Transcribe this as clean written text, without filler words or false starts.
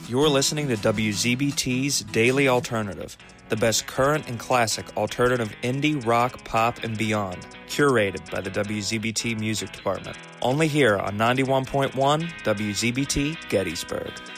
You're listening to WZBT's Daily Alternative, the best current and classic alternative indie, rock, pop, and beyond, curated by the WZBT Music Department. Only here on 91.1 WZBT Gettysburg.